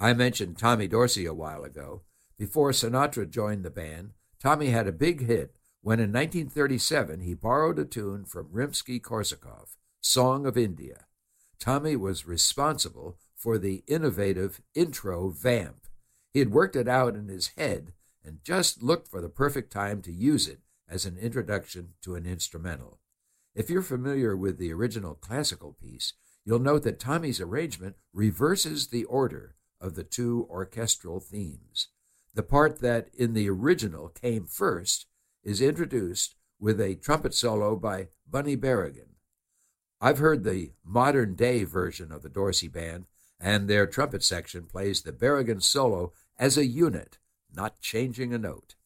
I mentioned Tommy Dorsey a while ago. Before Sinatra joined the band, Tommy had a big hit when in 1937 he borrowed a tune from Rimsky-Korsakov, Song of India. Tommy was responsible for the innovative intro vamp. He had worked it out in his head and just looked for the perfect time to use it as an introduction to an instrumental. If you're familiar with the original classical piece, you'll note that Tommy's arrangement reverses the order of the two orchestral themes. The part that in the original came first is introduced with a trumpet solo by Bunny Berrigan. I've heard the modern-day version of the Dorsey Band, and their trumpet section plays the Berrigan solo as a unit, not changing a note.